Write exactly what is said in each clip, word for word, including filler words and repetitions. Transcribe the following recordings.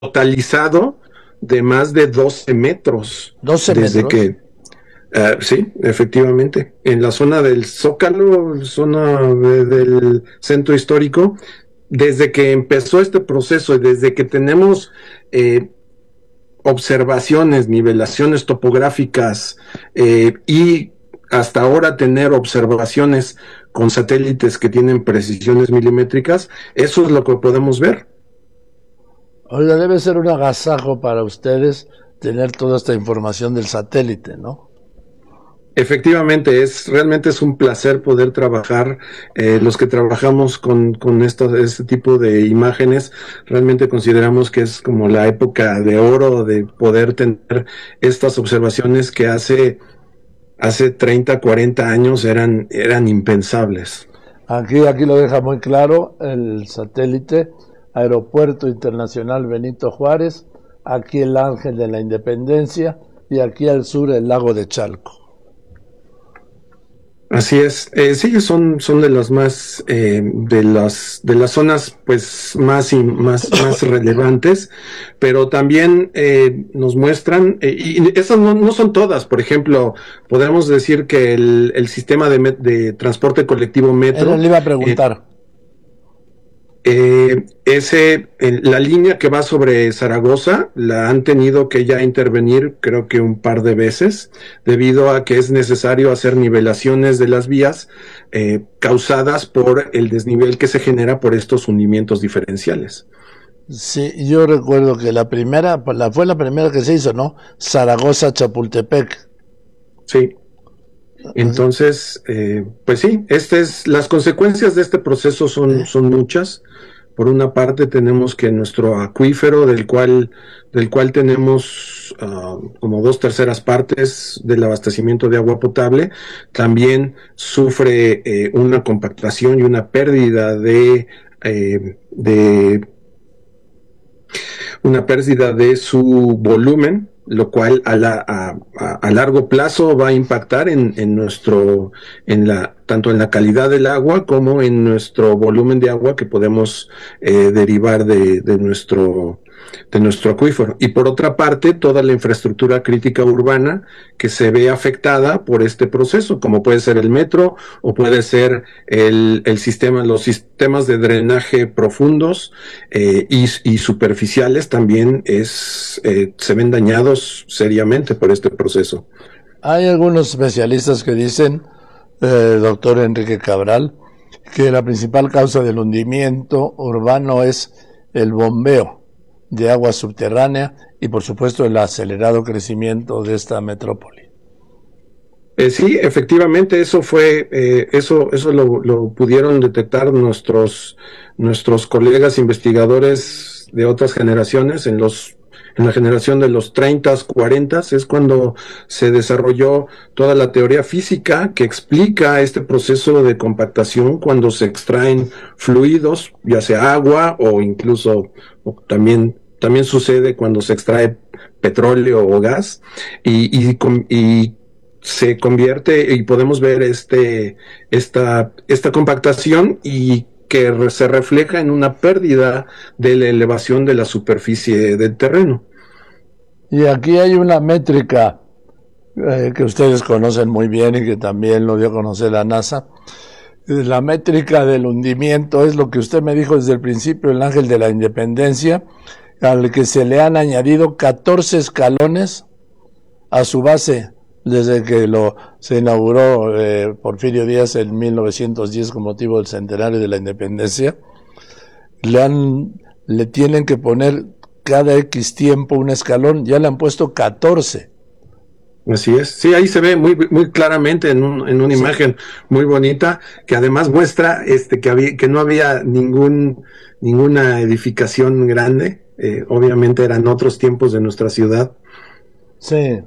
totalizado de más de doce metros. ¿doce desde metros? que, uh, sí, efectivamente, en la zona del Zócalo, zona de, del centro histórico, desde que empezó este proceso y desde que tenemos eh, observaciones, nivelaciones topográficas eh, y hasta ahora tener observaciones con satélites que tienen precisiones milimétricas, eso es lo que podemos ver. Oiga, debe ser un agasajo para ustedes tener toda esta información del satélite, ¿no? Efectivamente, es realmente es un placer poder trabajar. Eh, los que trabajamos con, con esto, este tipo de imágenes, realmente consideramos que es como la época de oro de poder tener estas observaciones que hace, hace treinta, cuarenta años eran, eran impensables. Aquí, aquí lo deja muy claro el satélite, Aeropuerto Internacional Benito Juárez, aquí el Ángel de la Independencia y aquí al sur el lago de Chalco. Así es, eh, sí, son, son de las más, eh, de las, de las zonas, pues, más y más, más relevantes, pero también, eh, nos muestran, eh, y esas no, no son todas, por ejemplo, podemos decir que el, el sistema de, met- de transporte colectivo Él metro, le iba a eh, preguntar. eh, ese, el- la línea que va sobre Zaragoza la han tenido que ya intervenir creo que un par de veces debido a que es necesario hacer nivelaciones de las vías eh, causadas por el desnivel que se genera por estos hundimientos diferenciales. Sí, yo recuerdo que la primera, pues, la, fue la primera que se hizo, ¿no? Zaragoza-Chapultepec. Sí. Entonces, eh, pues sí, este es, las consecuencias de este proceso son, son muchas. Por una parte tenemos que nuestro acuífero, del cual, del cual tenemos uh, como dos terceras partes del abastecimiento de agua potable, también sufre eh, una compactación y una pérdida de, eh, de una pérdida de su volumen, lo cual a, la, a, a, a largo plazo va a impactar en, en nuestro, en la, tanto en la calidad del agua como en nuestro volumen de agua que podemos eh, derivar de, de nuestro de nuestro acuífero. Y por otra parte, toda la infraestructura crítica urbana que se ve afectada por este proceso, como puede ser el metro o puede ser el, el sistema, los sistemas de drenaje profundos eh, y, y superficiales también es, eh, se ven dañados seriamente por este proceso. Hay algunos especialistas que dicen, eh, doctor Enrique Cabral, que la principal causa del hundimiento urbano es el bombeo de agua subterránea y por supuesto el acelerado crecimiento de esta metrópoli. Eh, sí, efectivamente, eso fue, eh, eso, eso lo, lo pudieron detectar nuestros, nuestros colegas investigadores de otras generaciones en los en la generación de los treinta, cuarenta, es cuando se desarrolló toda la teoría física que explica este proceso de compactación cuando se extraen fluidos, ya sea agua o incluso o también, también sucede cuando se extrae petróleo o gas y, y, y se convierte y podemos ver este, esta, esta compactación y que se refleja en una pérdida de la elevación de la superficie del terreno. Y aquí hay una métrica eh, que ustedes conocen muy bien y que también lo dio a conocer la NASA. La métrica del hundimiento es lo que usted me dijo desde el principio, el Ángel de la Independencia, al que se le han añadido catorce escalones a su base desde que lo se inauguró eh, Porfirio Díaz en mil novecientos diez con motivo del centenario de la independencia. Le han le tienen que poner cada X tiempo un escalón, ya le han puesto catorce. Así es, sí, ahí se ve muy muy claramente en, un, en una Sí. imagen muy bonita que además muestra este que había que no había ningún ninguna edificación grande, eh, obviamente eran otros tiempos de nuestra ciudad. Sí.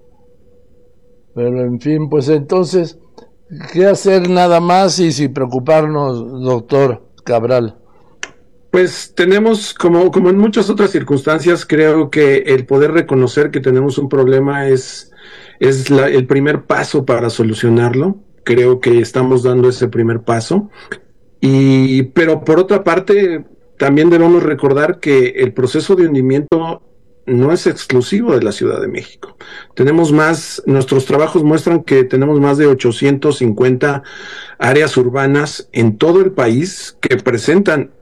Pero en fin, pues entonces, ¿qué hacer nada más y sin preocuparnos, doctor Cabral? Pues tenemos, como, como en muchas otras circunstancias, creo que el poder reconocer que tenemos un problema es, es la, el primer paso para solucionarlo. Creo que estamos dando ese primer paso. Y, pero por otra parte, también debemos recordar que el proceso de hundimiento no es exclusivo de la Ciudad de México. Tenemos más, nuestros trabajos muestran que tenemos más de ochocientas cincuenta áreas urbanas en todo el país que presentan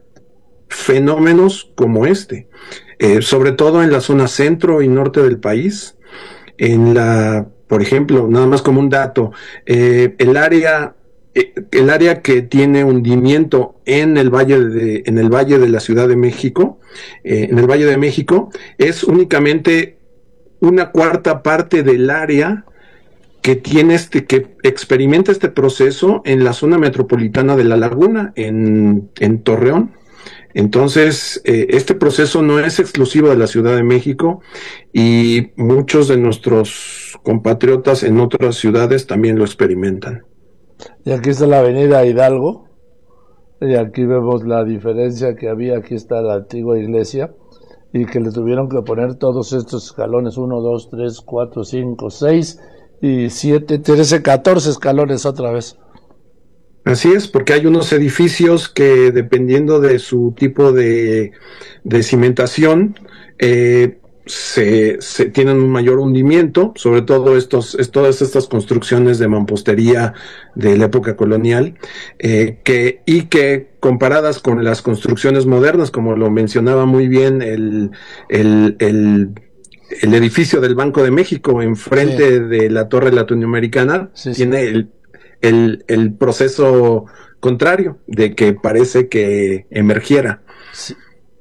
fenómenos como este, eh, sobre todo en la zona centro y norte del país. En la, por ejemplo, nada más como un dato, eh, el área el área que tiene hundimiento en el valle de en el valle de la Ciudad de México, eh, en el Valle de México, es únicamente una cuarta parte del área que tiene este que experimenta este proceso en la zona metropolitana de La Laguna, en, en Torreón. Entonces, eh, este proceso no es exclusivo de la Ciudad de México y muchos de nuestros compatriotas en otras ciudades también lo experimentan. Y aquí está la avenida Hidalgo, y aquí vemos la diferencia que había. Aquí está la antigua iglesia, y que le tuvieron que poner todos estos escalones, uno, dos, tres, cuatro, cinco, seis y siete, trece, catorce escalones otra vez. Así es, porque hay unos edificios que, dependiendo de su tipo de, de cimentación, eh, Se, se tienen un mayor hundimiento, sobre todo estos, es, todas estas construcciones de mampostería de la época colonial, eh, que, y que comparadas con las construcciones modernas, como lo mencionaba muy bien el, el, el, el edificio del Banco de México enfrente sí. de la Torre Latinoamericana, sí, tiene sí. El, el, el proceso contrario, de que parece que emergiera. Sí.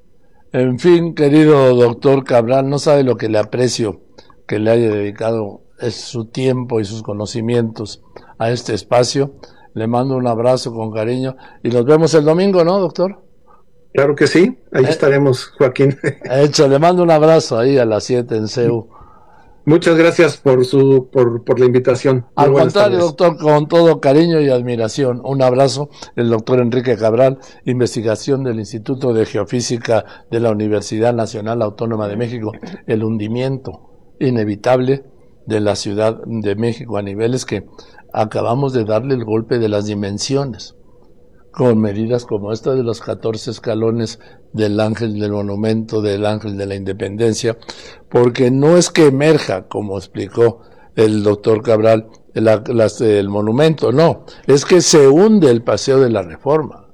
En fin, querido doctor Cabral, no sabe lo que le aprecio que le haya dedicado es su tiempo y sus conocimientos a este espacio. Le mando un abrazo con cariño y nos vemos el domingo, ¿no, doctor? Claro que sí, ahí eh, estaremos, Joaquín. Hecho, le mando un abrazo ahí a las siete en C U. Muchas gracias por su por, por la invitación. Al contrario, doctor, con todo cariño y admiración. Un abrazo, el doctor Enrique Cabral, investigación del Instituto de Geofísica de la Universidad Nacional Autónoma de México, el hundimiento inevitable de la Ciudad de México a niveles que acabamos de darle el golpe de las dimensiones, con medidas como esta de los catorce escalones del Ángel del Monumento, del Ángel de la Independencia, porque no es que emerja, como explicó el doctor Cabral, el, las, el monumento, no, es que se hunde el Paseo de la Reforma.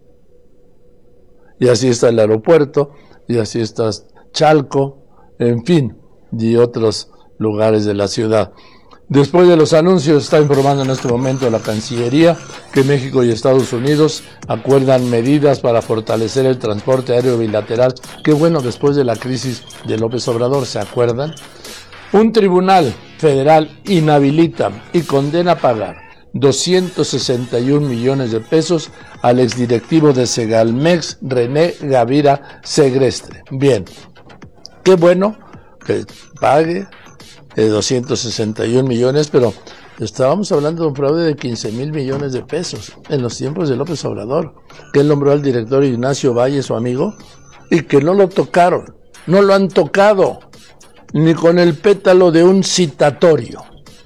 Y así está el aeropuerto, y así está Chalco, en fin, y otros lugares de la ciudad. Después de los anuncios, está informando en este momento la Cancillería que México y Estados Unidos acuerdan medidas para fortalecer el transporte aéreo bilateral. Qué bueno, después de la crisis de López Obrador, ¿se acuerdan? Un tribunal federal inhabilita y condena a pagar doscientos sesenta y un millones de pesos al exdirectivo de Segalmex, René Gavira Segrestre. Bien, qué bueno que pague de doscientos sesenta y un millones, pero estábamos hablando de un fraude de quince mil millones de pesos en los tiempos de López Obrador, que él nombró al director Ignacio Valle, su amigo, y que no lo tocaron, no lo han tocado, ni con el pétalo de un citatorio.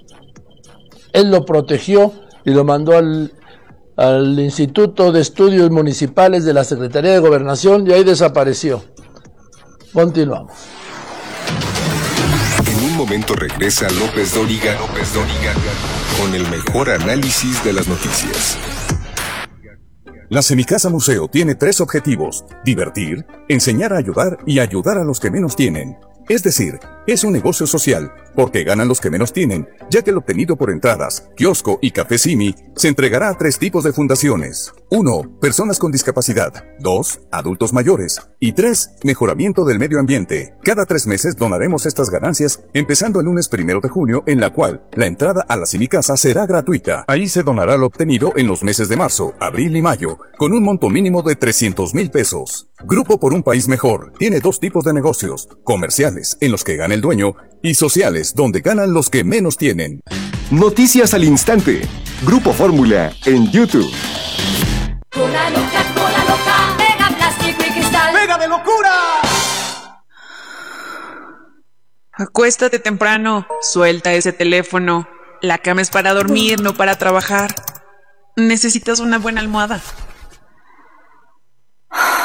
Él lo protegió y lo mandó al, al Instituto de Estudios Municipales de la Secretaría de Gobernación y ahí desapareció. Continuamos. Momento regresa López Dóriga, López Dóriga con el mejor análisis de las noticias. La Semicasa Museo tiene tres objetivos: divertir, enseñar a ayudar y ayudar a los que menos tienen. Es decir, es un negocio social, porque ganan los que menos tienen, ya que el obtenido por entradas, kiosco y café Simi se entregará a tres tipos de fundaciones. uno. Personas con discapacidad. dos. Adultos mayores. Y tres. Mejoramiento del medio ambiente. Cada tres meses donaremos estas ganancias, empezando el lunes primero de junio, en la cual la entrada a la Semicasa será gratuita. Ahí se donará lo obtenido en los meses de marzo, abril y mayo, con un monto mínimo de trescientos mil pesos. Grupo por un País Mejor tiene dos tipos de negocios: comerciales, en los que gana el dueño, y sociales, donde ganan los que menos tienen. Noticias al instante. Grupo Fórmula en YouTube. Cola loca, cola loca, pega plástico y cristal. ¡Pega de locura! Acuéstate temprano, suelta ese teléfono. La cama es para dormir, no para trabajar. Necesitas una buena almohada.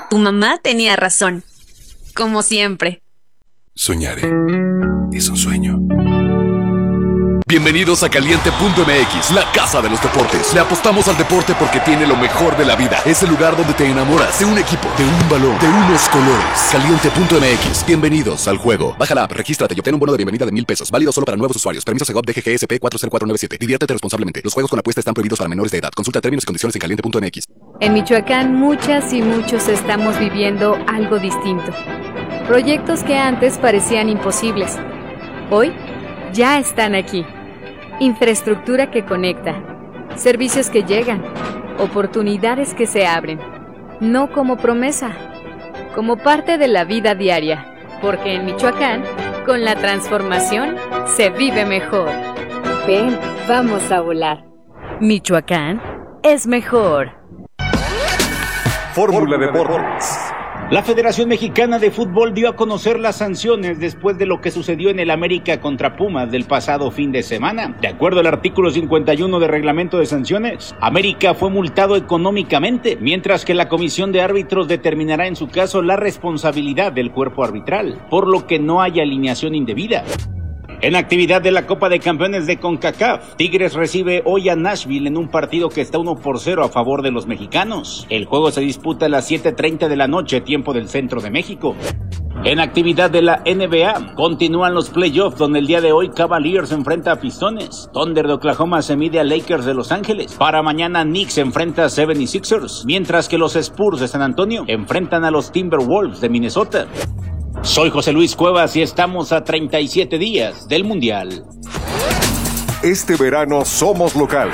Tu mamá tenía razón. Como siempre. Soñaré. Es un sueño. Bienvenidos a Caliente punto M X, la casa de los deportes. Le apostamos al deporte porque tiene lo mejor de la vida. Es el lugar donde te enamoras de un equipo, de un balón, de unos colores. Caliente punto M X, bienvenidos al juego. Baja la app, regístrate y obtén un bono de bienvenida de mil pesos. Válido solo para nuevos usuarios. Permiso Segov D G G S P cuatro cero cuatro nueve siete. Diviértete responsablemente. Los juegos con apuesta están prohibidos para menores de edad. Consulta términos y condiciones en Caliente punto M X. En Michoacán, muchas y muchos estamos viviendo algo distinto. Proyectos que antes parecían imposibles, hoy ya están aquí. Infraestructura que conecta, servicios que llegan, oportunidades que se abren, no como promesa, como parte de la vida diaria, porque en Michoacán, con la transformación, se vive mejor. Ven, vamos a volar. Michoacán es mejor. Fórmula Deportes. La Federación Mexicana de Fútbol dio a conocer las sanciones después de lo que sucedió en el América contra Pumas del pasado fin de semana. De acuerdo al artículo cincuenta y uno del reglamento de sanciones, América fue multado económicamente, mientras que la comisión de árbitros determinará en su caso la responsabilidad del cuerpo arbitral, por lo que no hay alineación indebida. En actividad de la Copa de Campeones de CONCACAF, Tigres recibe hoy a Nashville en un partido que está uno por cero a favor de los mexicanos. El juego se disputa a las siete treinta de la noche, tiempo del centro de México. En actividad de la N B A, continúan los playoffs donde el día de hoy Cavaliers se enfrenta a Pistones, Thunder de Oklahoma se mide a Lakers de Los Ángeles, para mañana Knicks se enfrenta a setenta y seis ers, mientras que los Spurs de San Antonio enfrentan a los Timberwolves de Minnesota. Soy José Luis Cuevas y estamos a treinta y siete días del Mundial. Este verano somos locales.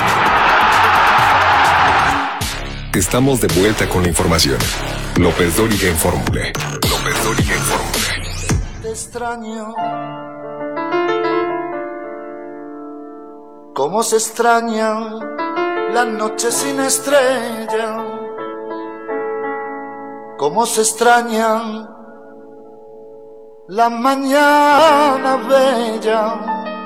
Estamos de vuelta con la información. López Dóriga en Fórmula. López Dóriga en Fórmula. Te extraño. Cómo se extrañan las noches sin estrella. Cómo se extrañan la mañana bella.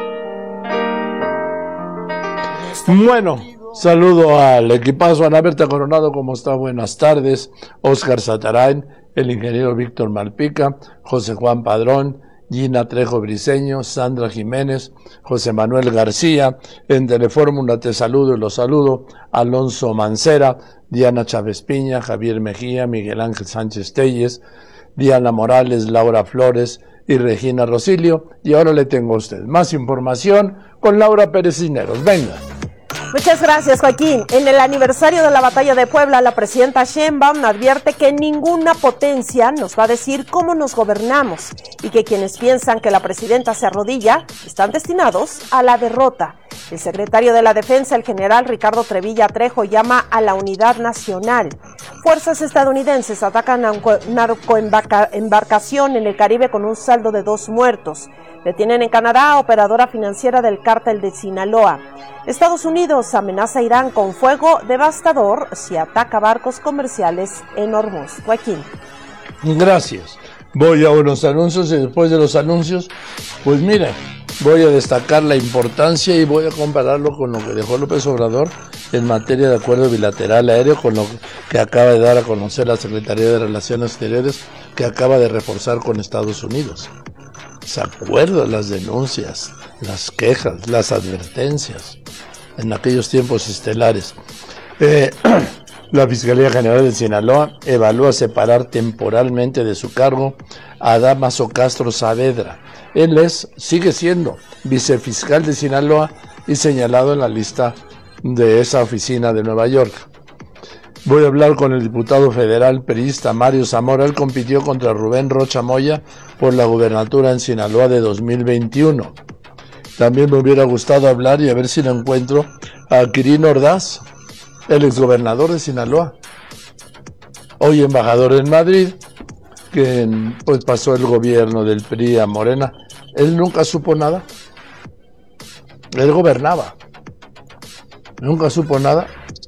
Bueno, saludo al equipazo. Ana Berta Coronado, ¿cómo está? Buenas tardes. Oscar Satarain, el ingeniero Víctor Malpica, José Juan Padrón, Gina Trejo Briceño, Sandra Jiménez, José Manuel García. En Telefórmula te saludo y los saludo. Alonso Mancera, Diana Chávez Piña, Javier Mejía, Miguel Ángel Sánchez Telles, Diana Morales, Laura Flores y Regina Rosilio. Y ahora le tengo a usted más información con Laura Pérez Cisneros. Venga. Muchas gracias, Joaquín. En el aniversario de la Batalla de Puebla, la presidenta Sheinbaum advierte que ninguna potencia nos va a decir cómo nos gobernamos y que quienes piensan que la presidenta se arrodilla están destinados a la derrota. El secretario de la Defensa, el general Ricardo Trevilla Trejo, llama a la unidad nacional. Fuerzas estadounidenses atacan a una narcoembarcación en el Caribe con un saldo de dos muertos. Detienen en Canadá a operadora financiera del cártel de Sinaloa. Estados Unidos amenaza a Irán con fuego devastador si ataca barcos comerciales en Hormuz. Joaquín. Gracias. Voy a unos anuncios y después de los anuncios, pues mire, voy a destacar la importancia y voy a compararlo con lo que dejó López Obrador en materia de acuerdo bilateral aéreo, con lo que acaba de dar a conocer la Secretaría de Relaciones Exteriores, que acaba de reforzar con Estados Unidos. ¿Se acuerdan las denuncias, las quejas, las advertencias en aquellos tiempos estelares? Eh, la Fiscalía General de Sinaloa evalúa separar temporalmente de su cargo a Dámaso Castro Saavedra. Él es, sigue siendo vicefiscal de Sinaloa y señalado en la lista de esa oficina de Nueva York. Voy a hablar con el diputado federal priista Mario Zamora. Él compitió contra Rubén Rocha Moya por la gubernatura en Sinaloa de dos mil veintiuno. También me hubiera gustado hablar y a ver si lo encuentro a Quirino Ordaz, el exgobernador de Sinaloa, hoy embajador en Madrid, que pues pasó el gobierno del P R I a Morena. Él nunca supo nada. Él gobernaba. Nunca supo nada.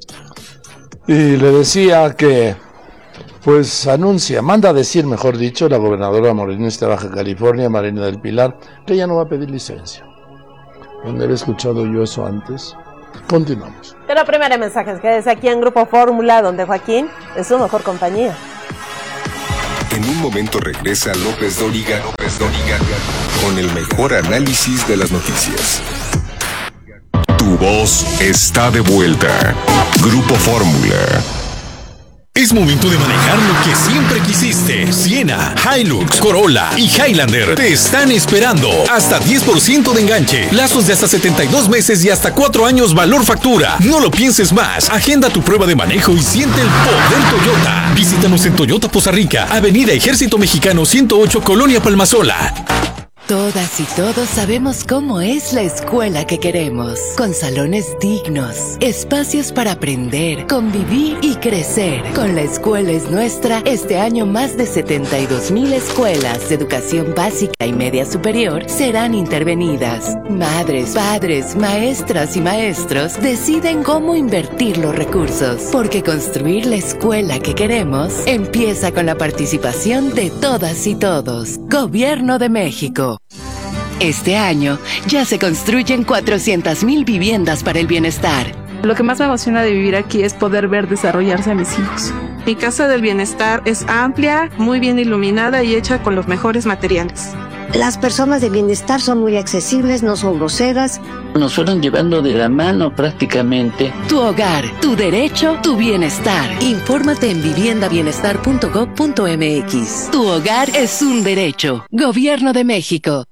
Y le decía que, pues anuncia, manda a decir, mejor dicho, la gobernadora morenista de Baja California, Marina del Pilar, que ella no va a pedir licencia. ¿Dónde había escuchado yo eso antes? Continuamos. Pero primero mensajes, quédese aquí en Grupo Fórmula, donde Joaquín es su mejor compañía. En un momento regresa López Dóriga, López Dóriga, con el mejor análisis de las noticias. Tu voz está de vuelta. Grupo Fórmula. Es momento de manejar lo que siempre quisiste. Siena, Hilux, Corolla y Highlander te están esperando. Hasta diez por ciento de enganche, plazos de hasta setenta y dos meses y hasta cuatro años valor factura. No lo pienses más. Agenda tu prueba de manejo y siente el poder Toyota. Visítanos en Toyota Poza Rica, Avenida Ejército Mexicano ciento ocho, Colonia Palmasola. Todas y todos sabemos cómo es la escuela que queremos, con salones dignos, espacios para aprender, convivir y crecer. Con La Escuela es Nuestra, este año más de setenta y dos mil escuelas de educación básica y media superior serán intervenidas. Madres, padres, maestras y maestros deciden cómo invertir los recursos, porque construir la escuela que queremos empieza con la participación de todas y todos. Gobierno de México. Este año ya se construyen cuatrocientas mil viviendas para el bienestar. Lo que más me emociona de vivir aquí es poder ver desarrollarse a mis hijos. Mi casa del bienestar es amplia, muy bien iluminada y hecha con los mejores materiales. Las personas de bienestar son muy accesibles, no son groseras. Nos fueron llevando de la mano prácticamente. Tu hogar, tu derecho, tu bienestar. Infórmate en vivienda bienestar punto gob punto mx. Tu hogar es un derecho. Gobierno de México.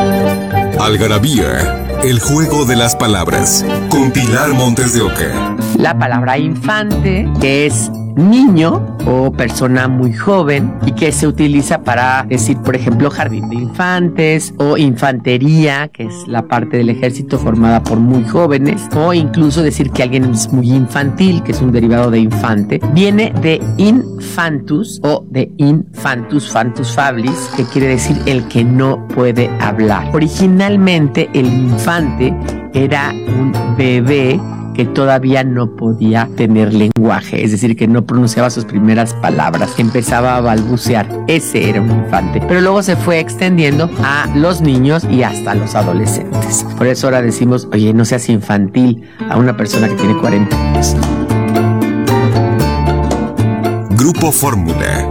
Algarabía, el juego de las palabras, con Pilar Montes de Oca. La palabra infante, que es niño o persona muy joven y que se utiliza para decir, por ejemplo, jardín de infantes o infantería, que es la parte del ejército formada por muy jóvenes, o incluso decir que alguien es muy infantil, que es un derivado de infante. Viene de infantus o de infantus, fantus fablis, que quiere decir el que no puede hablar. Originalmente el infante era un bebé que todavía no podía tener lenguaje, es decir, que no pronunciaba sus primeras palabras, que empezaba a balbucear. Ese era un infante. Pero luego se fue extendiendo a los niños y hasta a los adolescentes. Por eso ahora decimos, oye, no seas infantil a una persona que tiene cuarenta años. Grupo Fórmula.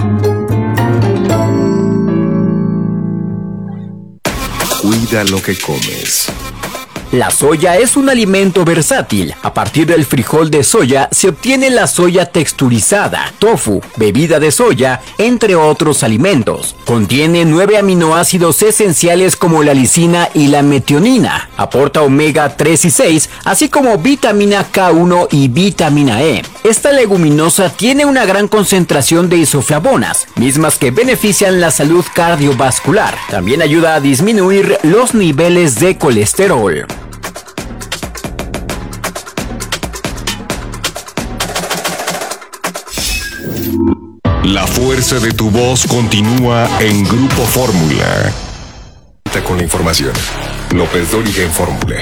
Cuida lo que comes. La soya es un alimento versátil. A partir del frijol de soya se obtiene la soya texturizada, tofu, bebida de soya, entre otros alimentos. Contiene nueve aminoácidos esenciales como la lisina y la metionina. Aporta omega tres y seis, así como vitamina K uno y vitamina E. Esta leguminosa tiene una gran concentración de isoflavonas, mismas que benefician la salud cardiovascular. También ayuda a disminuir los niveles de colesterol. La fuerza de tu voz continúa en Grupo Fórmula. Con la información. López Dóriga en Fórmula.